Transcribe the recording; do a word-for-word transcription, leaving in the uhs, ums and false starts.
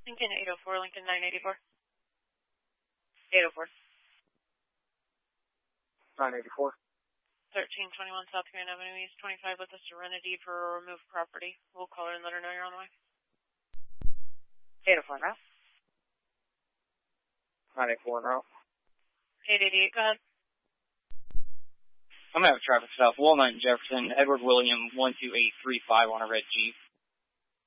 Lincoln eight oh four, Lincoln nine eighty-four. eight oh four. nine eighty-four. thirteen twenty-one South Grand Avenue East, twenty-five with a Serenity for removed property. We'll call her and let her know you're on the way. eight oh four now. nine eighty-four now. eight eighty-eight, go ahead. I'm going to have traffic stop, Walnut and Jefferson, Edward William one two eight three five on a red Jeep.